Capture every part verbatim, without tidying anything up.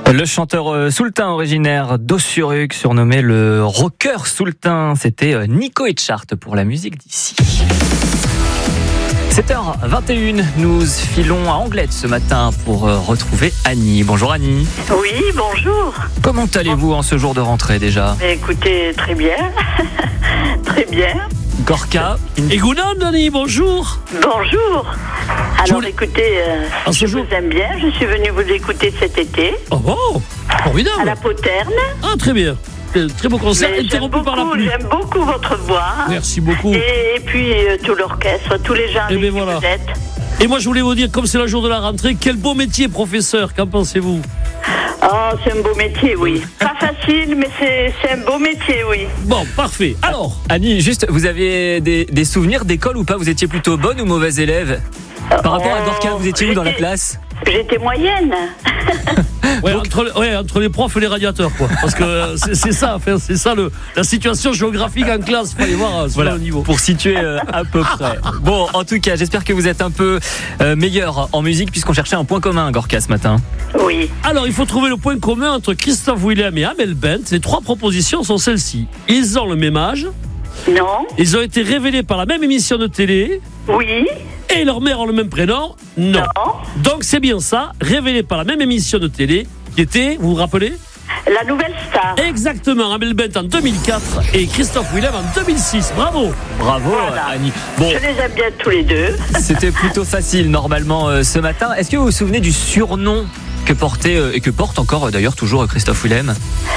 Le chanteur soultain originaire d'Ossuruc, surnommé le rocker soultain, c'était Nico Etchart pour la musique d'ici. sept heures vingt et une, nous filons à Anglette ce matin pour retrouver Annie. Bonjour Annie. Oui, bonjour. Comment allez-vous en ce jour de rentrée déjà ? Écoutez, très bien. Très bien. Gorka. Et Gounan, Annie, bonjour. Bonjour. Alors voulais... écoutez, euh, ah, je jour... vous aime bien. Je suis venue vous écouter cet été. Oh bon, formidable. À la Poterne. Ah, très bien. Très beau concert, Mais interrompu par la pluie. J'aime beaucoup votre voix. Merci beaucoup. Et, et puis euh, tout l'orchestre, tous les gens avec ben qui voilà. vous êtes. Et moi, je voulais vous dire, comme c'est le jour de la rentrée, quel beau métier, professeur. Qu'en pensez-vous ? Oh, c'est un beau métier, oui. Pas facile, mais c'est, c'est un beau métier, oui. Bon, parfait. Alors, Annie, juste, vous avez des, des souvenirs d'école ou pas ? Vous étiez plutôt bonne ou mauvaise élève ? Par rapport à Gorka, vous étiez où dans la classe ? J'étais moyenne. ouais, entre, ouais, entre les profs et les radiateurs, quoi. Parce que c'est, c'est ça, enfin, c'est ça le, la situation géographique en classe. Il fallait voir euh, voilà, le niveau. Pour situer euh, à peu près. Bon, en tout cas, j'espère que vous êtes un peu euh, meilleur en musique puisqu'on cherchait un point commun, Gorka, ce matin. Oui. Alors, il faut trouver le point commun entre Christophe Willem et Amel Bent. Les trois propositions sont celles-ci. Ils ont le même âge. Non. Ils ont été révélés par la même émission de télé. Oui. Et leur mère ont le même prénom. Non. Non. Donc c'est bien ça, révélés par la même émission de télé, qui était, vous vous rappelez ? La Nouvelle Star. Exactement, Amel Bent en deux mille quatre et Christophe Willem en deux mille six. Bravo. Bravo, Voilà. Annie. Bon, je les aime bien tous les deux. c'était plutôt facile normalement euh, ce matin. Est-ce que vous vous souvenez du surnom que portait euh, et que porte encore euh, d'ailleurs toujours euh, Christophe Willem ?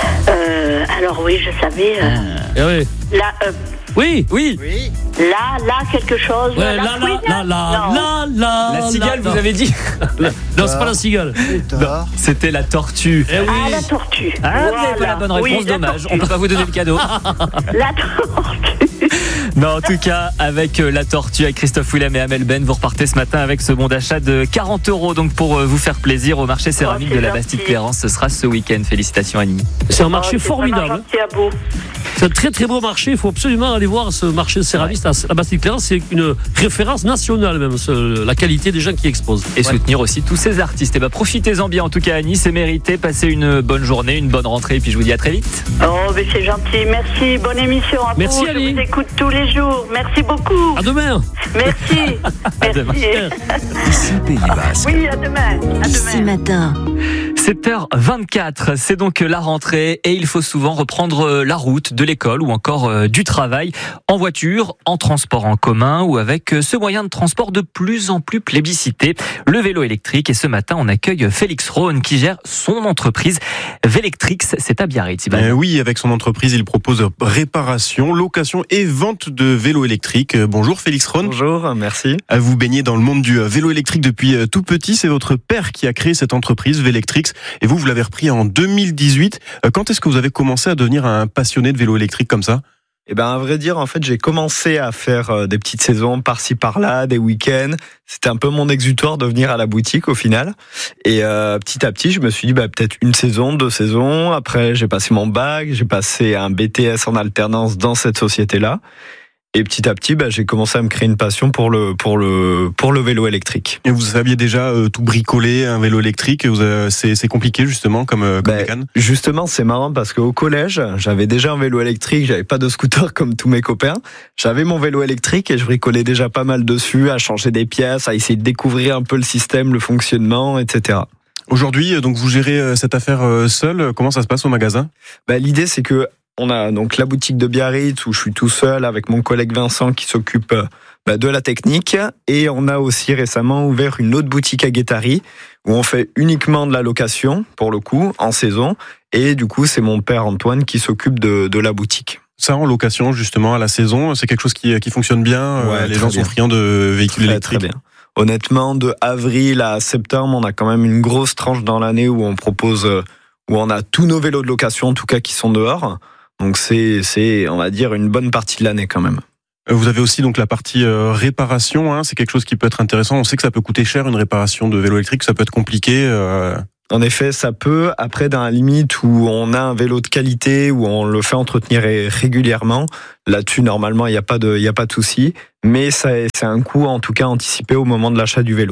Euh, alors oui, je savais. Euh, Eh oui. là, euh, Oui. Oui. là, là, quelque chose. Ouais, la là, là, fouine là, là, Non. là, là. La cigale, là, vous avez dit ? là. Non, c'est pas la cigale. Non, c'était la tortue. Eh oui. Ah, la tortue. Ah, vous Voilà. n'avez pas la bonne réponse, Oui, la dommage. On tortue. peut pas vous donner le cadeau. La tortue. Non, en tout cas, avec euh, la tortue, avec Christophe Willem et Amel Ben, vous repartez ce matin avec ce bon d'achat de quarante euros. Donc pour euh, vous faire plaisir au marché céramique Oh, de la c'est Bastide-Clérance, ce sera ce week-end. Félicitations Annie. C'est un marché Oh, c'est formidable. vraiment gentil à vous. C'est un très très beau marché. Il faut absolument aller voir ce marché céramiste à la Bastide-Clérance. C'est une référence nationale même, ce, la qualité des gens qui exposent. Et soutenir aussi tous ces artistes. Et bah profitez-en bien en tout cas Annie, c'est mérité. Passez une bonne journée, une bonne rentrée. Et puis je vous dis à très vite. Oh, mais c'est gentil. Merci. Bonne émission à Merci, vous. Ali. Je vous écoute tous les jours. Merci beaucoup. À demain. Merci. À demain. Merci. Ici Pays Basque. Oui, à demain. À Ici demain. matin. sept heures vingt-quatre, c'est donc la rentrée et il faut souvent reprendre la route de l'école ou encore du travail en voiture, en transport en commun ou avec ce moyen de transport de plus en plus plébiscité, le vélo électrique. Et ce matin, on accueille Félix Rhône qui gère son entreprise Vélectrix, c'est à Biarritz. Euh, oui, avec son entreprise, il propose réparation, location et vente de vélos électriques. Bonjour Félix Rhône. Bonjour, merci. Vous baignez dans le monde du vélo électrique depuis tout petit. C'est votre père qui a créé cette entreprise Vélectrix et vous, vous l'avez repris en deux mille dix-huit. Quand est-ce que vous avez commencé à devenir un passionné de vélo électrique comme ça ? Eh ben, à vrai dire, en fait, j'ai commencé à faire des petites saisons par-ci par-là, des week-ends. C'était un peu mon exutoire de venir à la boutique au final. Et euh, petit à petit, je me suis dit bah, peut-être une saison, deux saisons. Après, j'ai passé mon bac, j'ai passé un B T S en alternance dans cette société-là. Et petit à petit, bah, j'ai commencé à me créer une passion pour le pour le pour le vélo électrique. Et vous saviez déjà euh, tout bricoler, un vélo électrique. Vous avez, c'est, c'est compliqué justement comme, euh, comme bah, mécane. Justement, c'est marrant parce qu'au collège, j'avais déjà un vélo électrique. J'avais pas de scooter comme tous mes copains. J'avais mon vélo électrique et je bricolais déjà pas mal dessus, à changer des pièces, à essayer de découvrir un peu le système, le fonctionnement, et cetera. Aujourd'hui, donc vous gérez cette affaire seul. Comment ça se passe au magasin ? Bah, l'idée, c'est que on a donc la boutique de Biarritz où je suis tout seul avec mon collègue Vincent qui s'occupe bah, de la technique. Et on a aussi récemment ouvert une autre boutique à Guétari où on fait uniquement de la location, pour le coup, en saison. Et du coup, c'est mon père Antoine qui s'occupe de, de la boutique. Ça, en location, justement, à la saison, c'est quelque chose qui, qui fonctionne bien. Ouais, les très gens bien. sont friands de véhicules Très, électriques. très bien. Honnêtement, de avril à septembre, on a quand même une grosse tranche dans l'année où on propose, où on a tous nos vélos de location, en tout cas, qui sont dehors. Donc c'est, c'est, on va dire, une bonne partie de l'année quand même. Vous avez aussi donc la partie euh, réparation, hein, c'est quelque chose qui peut être intéressant. On sait que ça peut coûter cher une réparation de vélo électrique, ça peut être compliqué. Euh... En effet, ça peut. Après, dans la limite où on a un vélo de qualité, où on le fait entretenir régulièrement, là-dessus, normalement, il n'y a pas de, il n'y a pas de souci. Mais ça, c'est un coût, en tout cas, anticipé au moment de l'achat du vélo.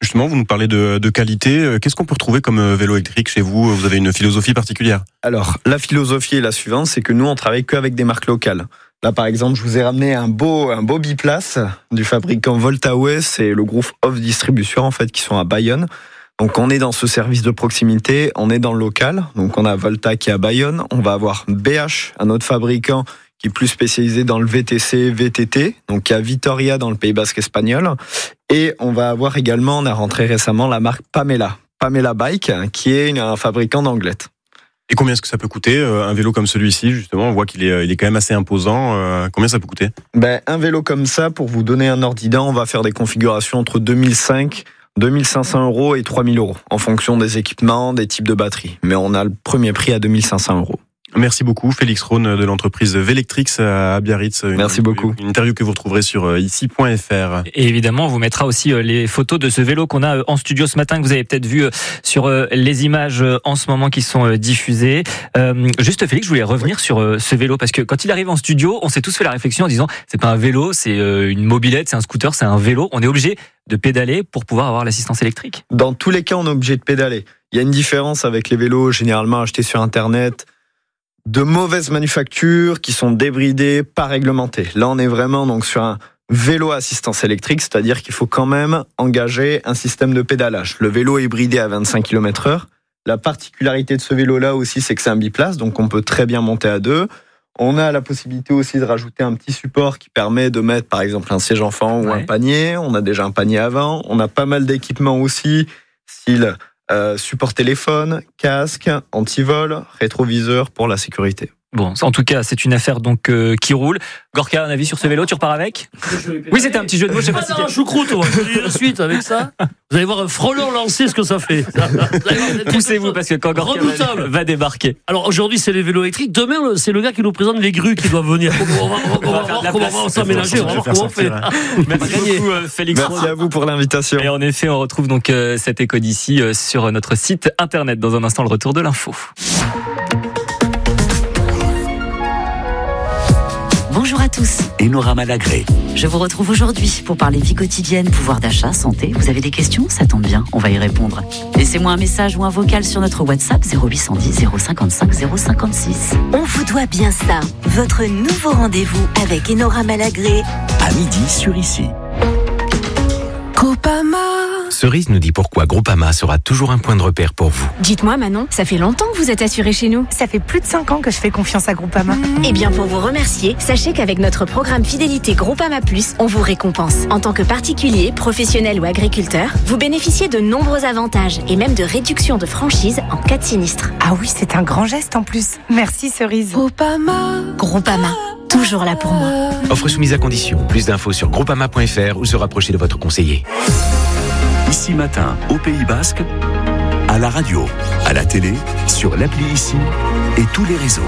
Justement, vous nous parlez de, de qualité. Qu'est-ce qu'on peut retrouver comme vélo électrique chez vous? Vous avez une philosophie particulière? Alors, la philosophie est la suivante, c'est que nous, on travaille qu'avec des marques locales. Là, par exemple, je vous ai ramené un beau, un beau biplace du fabricant Voltaway. C'est le groupe Off Distribution, en fait, qui sont à Bayonne. Donc, on est dans ce service de proximité, on est dans le local. Donc, on a Volta qui est à Bayonne. On va avoir B H, un autre fabricant qui est plus spécialisé dans le V T C, V T T, donc à Vitoria dans le Pays Basque espagnol. Et on va avoir également, on a rentré récemment la marque Pamela, Pamela Bike, qui est un fabricant d'anglettes. Et combien est-ce que ça peut coûter, un vélo comme celui-ci, justement? On voit qu'il est, il est quand même assez imposant. Combien ça peut coûter? Ben, un vélo comme ça, pour vous donner un ordre d'idée, on va faire des configurations entre deux mille cinq, deux mille cinq cents euros et trois mille euros, en fonction des équipements, des types de batteries. Mais on a le premier prix à deux mille cinq cents euros. Merci beaucoup, Félix Rhône de l'entreprise Velectrix à Biarritz. Merci une, beaucoup. Une interview que vous retrouverez sur ici point f r. Et évidemment, on vous mettra aussi les photos de ce vélo qu'on a en studio ce matin, que vous avez peut-être vu sur les images en ce moment qui sont diffusées. Euh, juste Félix, je voulais revenir sur ce vélo, parce que quand il arrive en studio, on s'est tous fait la réflexion en disant, c'est pas un vélo, c'est une mobilette, c'est un scooter, c'est un vélo. On est obligé de pédaler pour pouvoir avoir l'assistance électrique. Dans tous les cas, on est obligé de pédaler. Il y a une différence avec les vélos généralement achetés sur Internet, de mauvaise manufacture, qui sont débridés, pas réglementés. Là, on est vraiment donc sur un vélo à assistance électrique, c'est-à-dire qu'il faut quand même engager un système de pédalage. Le vélo est bridé à vingt-cinq kilomètres heure. La particularité de ce vélo-là aussi, c'est que c'est un biplace, donc on peut très bien monter à deux. On a la possibilité aussi de rajouter un petit support qui permet de mettre, par exemple, un siège enfant ou ouais. un panier. On a déjà un panier avant. On a pas mal d'équipements aussi, style Euh, support téléphone, casque, antivol, rétroviseur pour la sécurité. Bon, en tout cas, c'est une affaire donc euh, qui roule. Gorka, un avis sur ce vélo, tu repars avec? Oui, c'était un petit jeu de mots, je sais pas ah si non, choucroute, on va dire de suite avec ça. Vous allez voir un frelon lancer ce que ça fait. Poussez-vous parce que quand Gorka va, va débarquer. Alors aujourd'hui, c'est les vélos électriques. Demain, c'est le gars qui nous présente les grues qui doivent venir. On va, on va, on va voir comment on va s'aménager, on va voir comment on fait. Merci beaucoup, Félix. Merci à vous pour l'invitation. Et en effet, on retrouve donc euh, cet éco d'ici euh, sur notre site internet. Dans un instant, le retour de l'info. Bonjour à tous. Enora Malagré. Je vous retrouve aujourd'hui pour parler vie quotidienne, pouvoir d'achat, santé. Vous avez des questions? Ça tombe bien, on va y répondre. Laissez-moi un message ou un vocal sur notre WhatsApp zéro huit cent dix zéro cinquante-cinq zéro cinquante-six. On vous doit bien ça. Votre nouveau rendez-vous avec Enora Malagré. À midi sur Ici. Groupama. Cerise nous dit pourquoi Groupama sera toujours un point de repère pour vous. Dites-moi Manon, ça fait longtemps que vous êtes assuré chez nous. Ça fait plus de cinq ans que je fais confiance à Groupama. Mmh. Eh bien pour vous remercier, sachez qu'avec notre programme Fidélité Groupama Plus, on vous récompense. En tant que particulier, professionnel ou agriculteur, vous bénéficiez de nombreux avantages et même de réductions de franchise en cas de sinistre. Ah oui, c'est un grand geste en plus. Merci Cerise. Groupama. Groupama. Toujours là pour moi. Offre soumise à condition. Plus d'infos sur groupama point f r ou se rapprocher de votre conseiller. Ici Matin, au Pays Basque, à la radio, à la télé, sur l'appli Ici et tous les réseaux.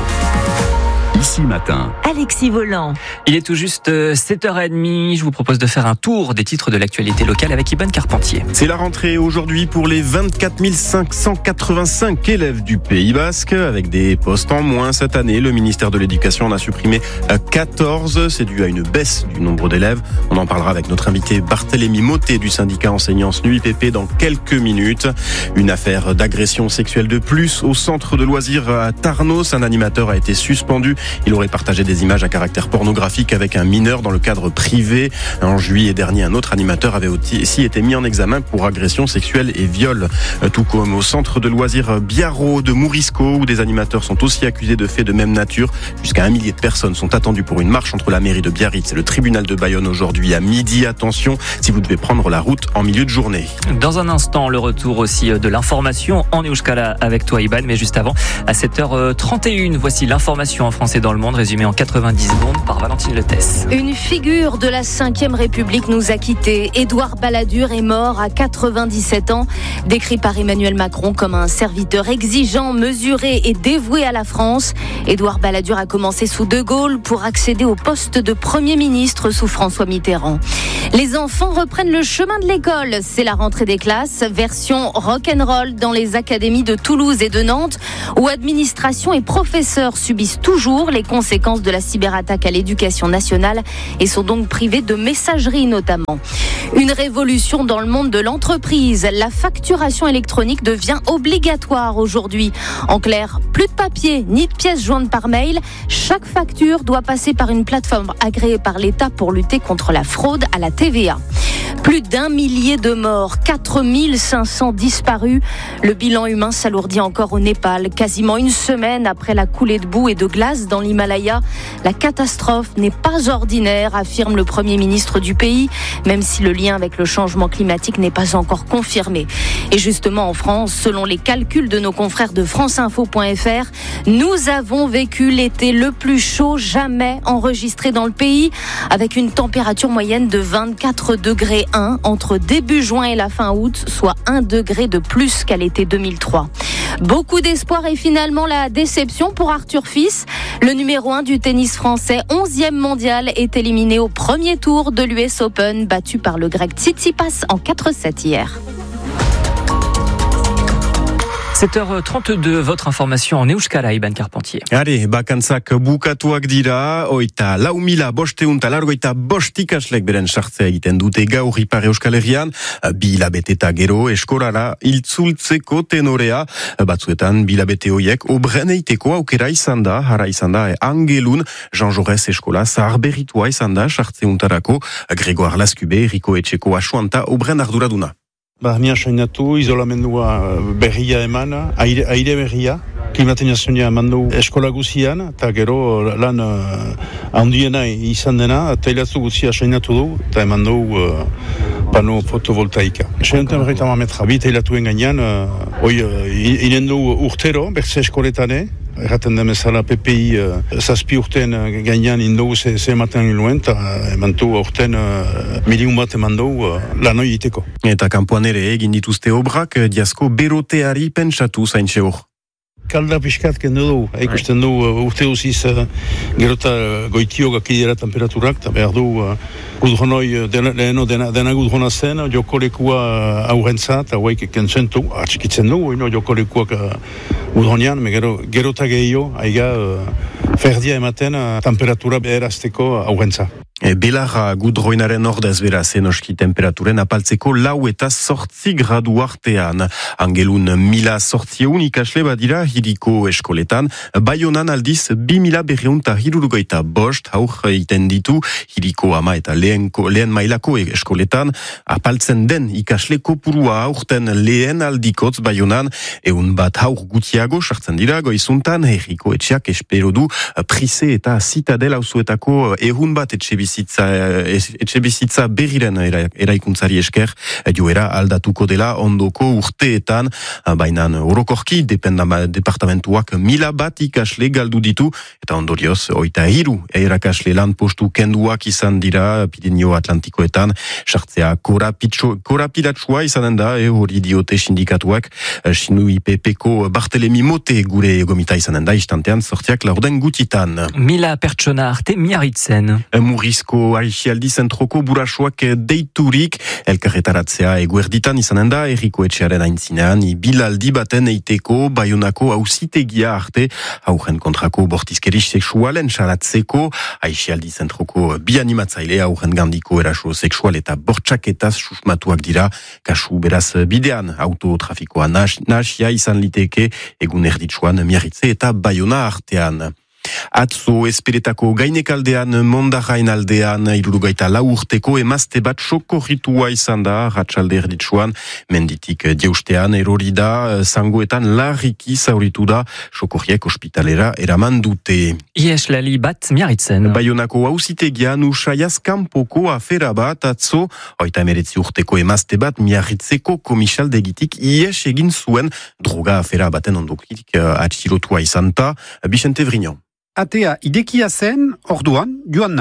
Ici Matin. Alexis Volant. Il est tout juste sept heures trente. Je vous propose de faire un tour des titres de l'actualité locale avec Iban Carpentier. C'est la rentrée aujourd'hui pour les vingt-quatre mille cinq cent quatre-vingt-cinq élèves du Pays Basque. Avec des postes en moins cette année, le ministère de l'Éducation en a supprimé quatorze. C'est dû à une baisse du nombre d'élèves. On en parlera avec notre invité Barthélémy Mottet du syndicat enseignants S N U I P P dans quelques minutes. Une affaire d'agression sexuelle de plus au centre de loisirs à Tarnos. Un animateur a été suspendu. Il aurait partagé des images à caractère pornographique avec un mineur dans le cadre privé. En juillet dernier, un autre animateur avait aussi été mis en examen pour agression sexuelle et viol. Tout comme au centre de loisirs Biarro de Mourisco, où des animateurs sont aussi accusés de faits de même nature. Jusqu'à un millier de personnes sont attendues pour une marche entre la mairie de Biarritz et le tribunal de Bayonne aujourd'hui à midi. Attention, si vous devez prendre la route en milieu de journée. Dans un instant, le retour aussi de l'information en Euskala avec toi, Iban. Mais juste avant, à sept heures trente et une, voici l'information en français dans le monde, résumée en quatre-vingt-dix secondes par Valentine Letès. Une figure de la cinquième République nous a quittés. Édouard Balladur est mort à quatre-vingt-dix-sept ans, décrit par Emmanuel Macron comme un serviteur exigeant, mesuré et dévoué à la France. Édouard Balladur a commencé sous De Gaulle pour accéder au poste de Premier ministre sous François Mitterrand. Les enfants reprennent le chemin de l'école. C'est la rentrée des classes, version rock'n'roll dans les académies de Toulouse et de Nantes, où administration et professeurs subissent toujours toujours les conséquences de la cyberattaque à l'éducation nationale et sont donc privés de messagerie notamment. Une révolution dans le monde de l'entreprise. La facturation électronique devient obligatoire aujourd'hui. En clair, plus de papier ni de pièces jointes par mail. Chaque facture doit passer par une plateforme agréée par l'État pour lutter contre la fraude à la T V A. Plus d'un millier de morts, quatre mille cinq cents disparus. Le bilan humain s'alourdit encore au Népal. Quasiment une semaine après la coulée de boue et de glace dans l'Himalaya. La catastrophe n'est pas ordinaire, affirme le Premier ministre du pays, même si le lien avec le changement climatique n'est pas encore confirmé. Et justement en France, selon les calculs de nos confrères de franceinfo point f r, nous avons vécu l'été le plus chaud jamais enregistré dans le pays, avec une température moyenne de vingt-quatre degrés un entre début juin et la fin août, soit un degré de plus qu'à l'été deux mille trois. Beaucoup d'espoir et finalement la déception pour Arthur Fils. Le numéro un du tennis français, onzième mondial, est éliminé au premier tour de l'U S Open, battu par le grec Tsitsipas en quatre sept hier. sept heures trente-deux, votre information en euskara, Iban Carpentier. Are, bakantzak bukatuak dira, oita lau mila bosteun talargoita bost ikaslek beren sartzea egiten dute gaur Ipar Euskal Herrian, bi hilabete eta gero eskorara iltzultzeko tenorea, batzuetan bi hilabete hoiek obren eiteko aukera izan da, hara izan da Angelun, Jean Jaurès eskola zahar berritua izan da sartzeuntarako, Gregoire Laskube, Eriko Etxeko asuanta obren arduraduna. Barnia sainatu, izolamendua berria eman, aire, aire berria, klimatizazioa eman du eskola guzian, eta gero lan uh, handiena izan dena, teilatzu guzia sainatu du, eta eman du uh, pano fotovoltaika. Sainatu berreita mametra, bi teilatuen gainean, uh, hoi uh, inen du urtero, bertze eskoletane, erraten den bezala P P I uh, zazpi urten uh, gainean indogu ze, ze ematen nuen, eta eman du urten uh, miliun bat eman du uh, lan hori iteko. Eta kanpoan ere egin dituzte obrak, diazko beroteari pentsatu zaintxe hor. Kalda piskat kendu du, ikusten du uh, urte duziz uh, gerota uh, goitio gakidera temperaturak, eta behar du uh, gudronoi, dena, dena, dena, dena gudrona zen, joko lekua uh, aurrentza, eta huaik kentzentu, atxikitzen du, ino, joko lekuak uh, gudronian, me gero, gerota gehiago, aiga uh, ferdia ematen uh, temperatura beherazteko aurrentza. E, Belarra gudroinaren ordez beraz enoski temperaturen apaltzeko lau eta sortzi gradu artean. Angelun mila sortzieun ikasle badira hiriko eskoletan, Baionan aldiz bi mila berreunta hirurugoita bost haur iten ditu hiriko ama eta lehen, lehen mailako eskoletan, apaltzen den ikasle kopurua aurten lehen aldikotz Baionan, eun bat haur gutiago sartzen dira goizuntan, herriko etxeak espero du Prise eta Citadel auzuetako ehun bat etxe bizitza, etxe bizitza berriren eraikuntzari esker, joera aldatuko dela ondoko urteetan, baina orokorki departamentuak mila bat ikasle galdu ditu, eta ondorioz, oita hiru erakasle lan postu kenduak izan dira Pirineo Atlantikoetan, sartzea korapilatsua izanen da, e, hori diote sindikatuak, sinu I P P-ko Bartelemi Mote gure egomita izanen da, istantean sortiak laurden gutitan. Mila pertsona arte miarritzen. Murizko aixialdi zentroko burasoak deiturik, elkarretaratzea eguerditan izanen da, Erriko Etxearen aintzinean, bilaldi baten eiteko Baionako auzitegia arte, hauren kontrako bortizkeri sexualen salatzeko, aixialdi zentroko bi animatzaile hauren gandiko eraso sexual eta bortxaketaz susmatuak dira, kasu beraz bidean, autotrafikoa nahasia izan liteke, egun erditsuan miarritze eta Baiona artean. Atzo esperetako gainekaldean, Mondarrain aldean, irurugaita lau urteko emazte bat sokorritua izan da, ratxalde erditsuan, menditik deustean erori da, zangoetan larriki zauritu da, sokorriek ospitalera eraman dute. Ieslali bat miarritzen. Baionako auzitegian usaiaz kanpoko afera bat, atzo, oita emeretzi urteko emazte bat miarritzeko komisaldegitik ies egin zuen droga afera baten ondokik atxilotua izan ta, Bixente Vrignon. Atea idekia zen, orduan, joan naiz,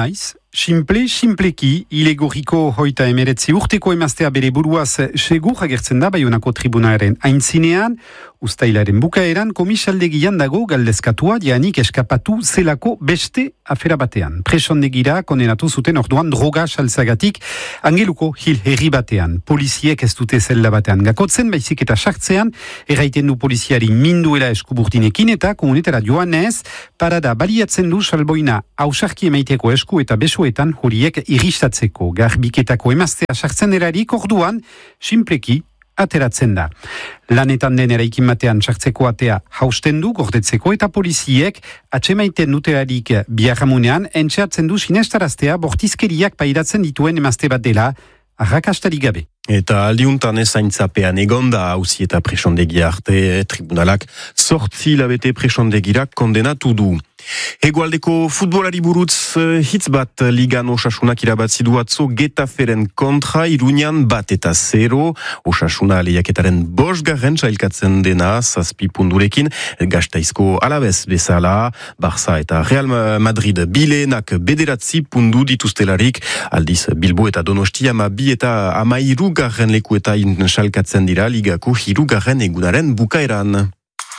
Simple, simpleki, ilegoriko hoita emeretzi urteko emaztea bere buruaz segur agertzen da Baionako tribunaren aintzinean, ustailaren bukaeran komisaldegian dago galdezkatua janik eskapatu zelako beste afera batean. Presondegira kondenatu zuten orduan droga saltzagatik Angeluko hil herri batean. Poliziek ez dute zelda batean gakotzen, baizik eta sartzean, erraiten du poliziari minduela eskuburdinekin eta komunetara joanez, parada baliatzen du salboina hausarki emaiteko esku eta besuetan horiek iristatzeko. Garbiketako emaztea sartzen erarik orduan, simpleki ateratzen da. Lanetan den eraikin batean sartzeko atea hausten du gordetzeko eta poliziek atsemaiten duterarik biarramunean entxeatzen du sinestaraztea bortizkeriak pairatzen dituen emazte bat dela arrakastarik gabe. Eta aldiuntan ezaintzapean egonda hauzi eta presondegia arte tribunalak sortzi labete presondegira kondenatu du. Hegoaldeko futbolari buruz hitz bat ligan Osasunak irabatzi du atzo Getaferen kontra Iruñan bat eta zero. Osasuna lehiaketaren bosgarren sailkatzen dena zazpi pundurekin Gasteizko Alabez bezala. Barça eta Real Madrid bileenak bederatzi pundu dituztelarik. Aldiz Bilbo eta Donostia ama bi eta ama hirugarren lekuetain salkatzen dira ligako hirugarren egunaren bukaeran.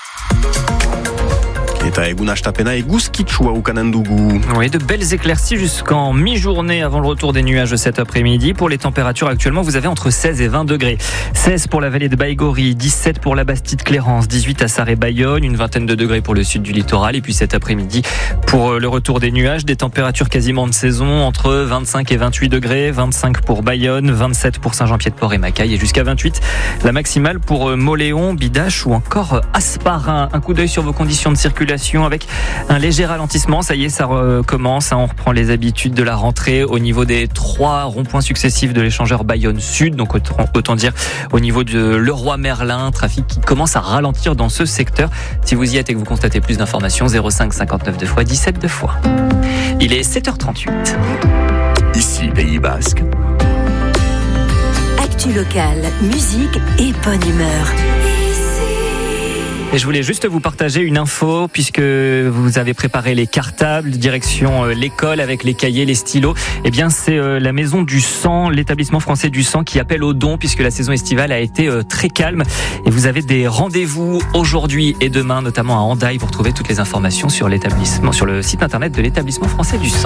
Eta egun astapena eguzkitsua ukanen dugu. Oui, de belles éclaircies jusqu'en mi-journée avant le retour des nuages cet après-midi. Pour les températures actuellement, vous avez entre seize et vingt degrés. seize pour la vallée de Baïgori, dix-sept pour la Bastide-Clérance, dix-huit à Sarre-Bayonne, une vingtaine de degrés pour le sud du littoral. Et puis cet après-midi, pour le retour des nuages, des températures quasiment de saison entre vingt-cinq et vingt-huit degrés, vingt-cinq pour Bayonne, vingt-sept pour Saint-Jean-Pied-de-Port et Macaille et jusqu'à vingt-huit la maximale pour Moléon, Bidache ou encore Asparin. Un coup d'œil sur vos conditions de circulation avec un léger ralentissement. Ça y est, ça recommence. On reprend les habitudes de la rentrée au niveau des trois ronds-points successifs de l'échangeur Bayonne Sud. Donc autant dire au niveau de Leroy-Merlin, trafic qui commence à ralentir dans ce secteur. Si vous y êtes et que vous constatez plus d'informations, zéro cinq cinquante-neuf deux fois dix-sept deux fois. Il est sept heures trente-huit. Ici, Pays Basque. Actu locale, musique et bonne humeur. Et je voulais juste vous partager une info puisque vous avez préparé les cartables direction l'école avec les cahiers, les stylos. Eh bien, c'est la Maison du Sang, l'établissement français du sang qui appelle aux dons puisque la saison estivale a été très calme. Et vous avez des rendez-vous aujourd'hui et demain, notamment à Hendaye. Vous retrouvez toutes les informations sur l'établissement, sur le site internet de l'établissement français du sang.